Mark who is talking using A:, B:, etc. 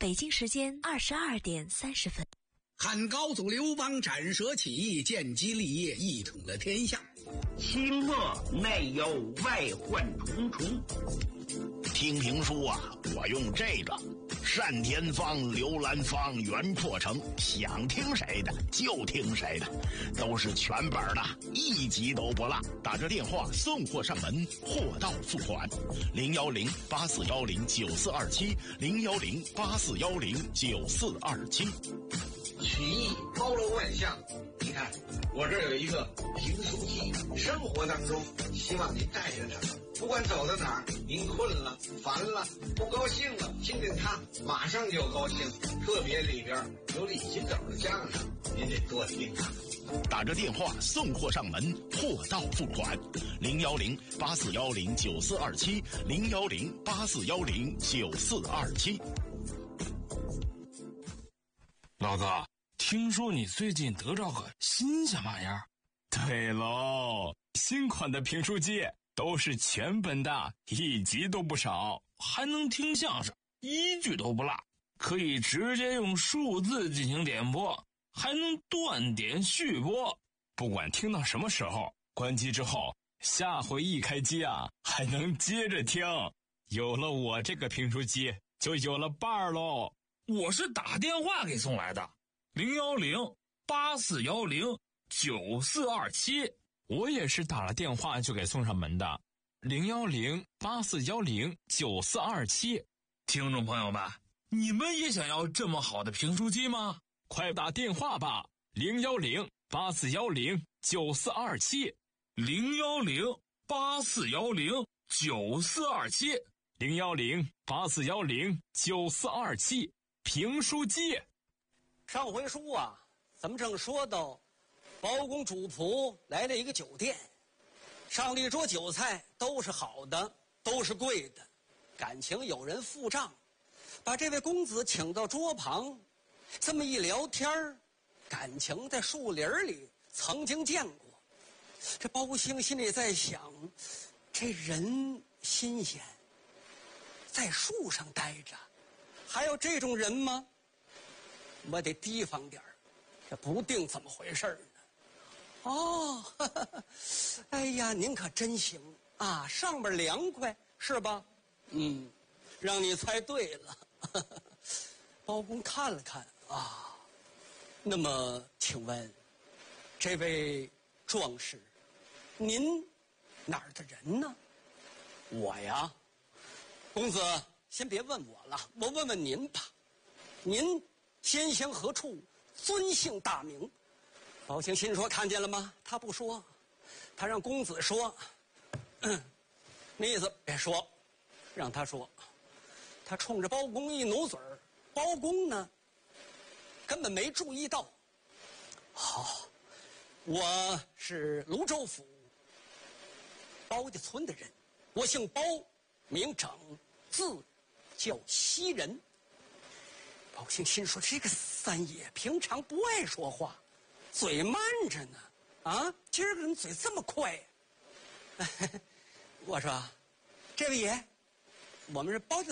A: 北京时间22:30。
B: 汉高祖刘邦斩蛇起义，建基立业，一统了天下。
C: 清末内忧外患重重。
D: 听评书啊，我用这个单田芳、刘兰芳、袁阔成，想听谁的就听谁的，都是全本的，一集都不落。打着电话送货上门，货到付款。010-8410-9427，010-8410-9427。
C: 曲艺包罗万象，你看我这有一个评书机，生活当中希望您带着它，不管走到哪儿，您困了、烦了、不高兴了，听听它马上就高兴。特别里边有李金斗的相声，您得多听它。
D: 打着电话送货上门，货到付款。010-8410-9427，010-8410-9427。
E: 老子听说你最近得着个新鲜玩意儿？
F: 对喽，新款的评书机都是全本的，一集都不少，
E: 还能听相声，一句都不落，可以直接用数字进行点播，还能断点续播，
F: 不管听到什么时候，关机之后，下回一开机啊，还能接着听。有了我这个评书机，就有了伴儿喽。
E: 我是打电话给送来的，010-8410-9427。
F: 我也是打了电话就给送上门的，010-8410-9427。
E: 听众朋友们，你们也想要这么好的评书机吗？
F: 快打电话吧，010-8410-9427。
E: 010-8410-9427。
F: 010-8410-9427。评书机。
G: 上回书啊，咱们正说到包公主仆来了一个酒店，上了一桌酒菜，都是好的，都是贵的。感情有人付账，把这位公子请到桌旁，这么一聊天，感情在树林里曾经见过。这包兴心里在想，这人新鲜，在树上待着，还有这种人吗？我得提防点儿，这不定怎么回事呢。哦，呵呵，哎呀，您可真行啊，上边凉快是吧？嗯，让你猜对了。呵呵，包公看了看啊，那么请问这位壮士，您哪儿的人呢？我呀，公子先别问我了，我问问您吧，您先乡何处，尊姓大名？包兴心说，看见了吗？他不说，他让公子说。那意思别说，让他说。他冲着包公一努嘴儿，包公呢根本没注意到。好，我是泸州府包家村的人，我姓包，名整，字叫西人。包兴心说，这个三爷平常不爱说话，嘴慢着呢，啊，今儿个人嘴这么快呀。我说，这位爷，我们是包家